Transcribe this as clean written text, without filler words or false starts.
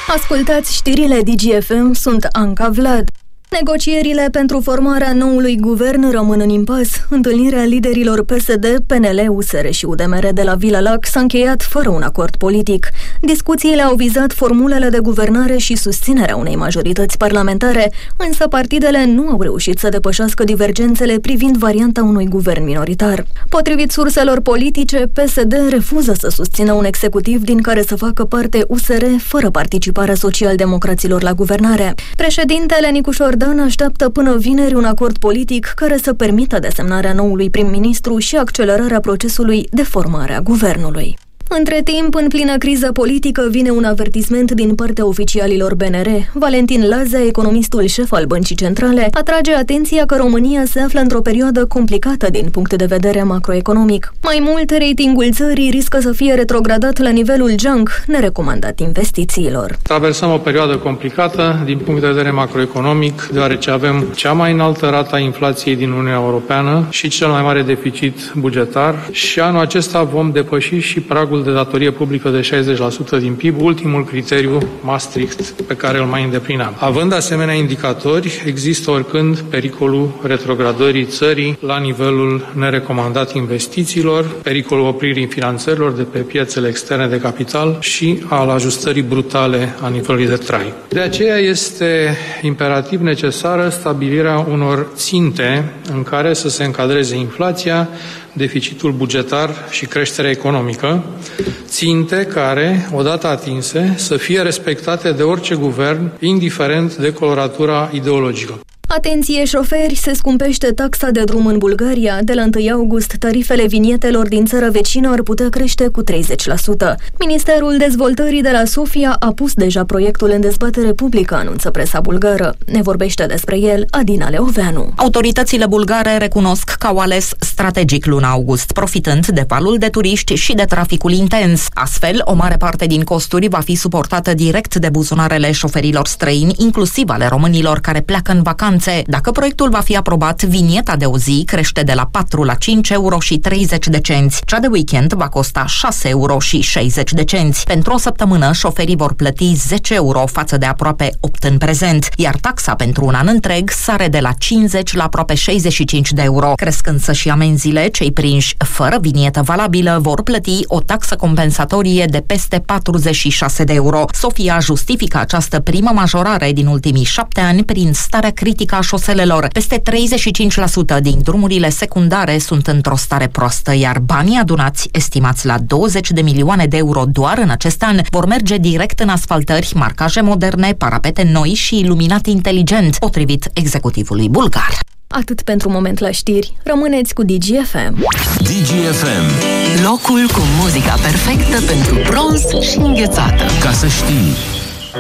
Ascultați știrile DGFM, sunt Anca Vlad. Negocierile pentru formarea noului guvern rămân în impas. Întâlnirea liderilor PSD, PNL, USR și UDMR de la Vila Lac s-a încheiat fără un acord politic. Discuțiile au vizat formulele de guvernare și susținerea unei majorități parlamentare, însă partidele nu au reușit să depășească divergențele privind varianta unui guvern minoritar. Potrivit surselor politice, PSD refuză să susțină un executiv din care să facă parte USR fără participarea socialdemocraților la guvernare. Președintele Nicușor Dan așteaptă până vineri un acord politic care să permită desemnarea noului prim-ministru și accelerarea procesului de formare a guvernului. Între timp, în plină criză politică, vine un avertisment din partea oficialilor BNR. Valentin Lazea, economistul șef al Băncii Centrale, atrage atenția că România se află într-o perioadă complicată din punct de vedere macroeconomic. Mai mult, ratingul țării riscă să fie retrogradat la nivelul junk, nerecomandat investițiilor. Traversăm o perioadă complicată din punct de vedere macroeconomic, deoarece avem cea mai înaltă rată a inflației din Uniunea Europeană și cel mai mare deficit bugetar și anul acesta vom depăși și pragul de datorie publică de 60% din PIB, ultimul criteriu Maastricht pe care îl mai îndeplineam. Având asemenea indicatori, există oricând pericolul retrogradării țării la nivelul nerecomandat investițiilor, pericolul opririi finanțărilor de pe piețele externe de capital și al ajustării brutale a nivelului de trai. De aceea este imperativ necesară stabilirea unor ținte în care să se încadreze inflația, deficitul bugetar și creșterea economică, ținte care, odată atinse, să fie respectate de orice guvern, indiferent de coloratura ideologică. Atenție șoferi, se scumpește taxa de drum în Bulgaria. De la 1 august, tarifele vinietelor din țara vecină ar putea crește cu 30%. Ministerul Dezvoltării de la Sofia a pus deja proiectul în dezbatere publică, anunță presa bulgară. Ne vorbește despre el Adina Leoveanu. Autoritățile bulgare recunosc că au ales strategic luna august, profitând de valul de turiști și de traficul intens. Astfel, o mare parte din costuri va fi suportată direct de buzunarele șoferilor străini, inclusiv ale românilor care pleacă în vacanță. Dacă proiectul va fi aprobat, vinieta de o zi crește de la 4 la 5 euro și 30 de cenți. Cea de weekend va costa 6 euro și 60 de cenți. Pentru o săptămână, șoferii vor plăti 10 euro față de aproape 8 în prezent, iar taxa pentru un an întreg sare de la 50 la aproape 65 de euro. Cresc însă și amenziile, cei prinși fără vinietă valabilă vor plăti o taxă compensatorie de peste 46 de euro. Sofia justifică această primă majorare din ultimii 7 ani prin starea critică a șoselelor. Peste 35% din drumurile secundare sunt într-o stare proastă, iar banii adunați, estimați la 20 de milioane de euro doar în acest an, vor merge direct în asfaltări, marcaje moderne, parapete noi și iluminat inteligent, potrivit executivului bulgar. Atât pentru moment la știri. Rămâneți cu DGFM. DGFM. Locul cu muzica perfectă pentru bronz și înghețată. Ca să știi.